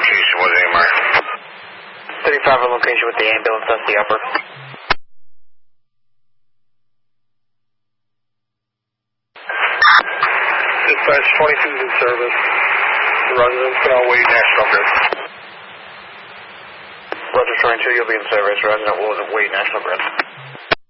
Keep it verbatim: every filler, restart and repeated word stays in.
location with A M R. thirty-five on location with the ambulance, that's the upper. Dispatch twenty-two is in service. Residents can all wait National Grid. Roger twenty-two, you'll be in service. Resident will wait National Grid.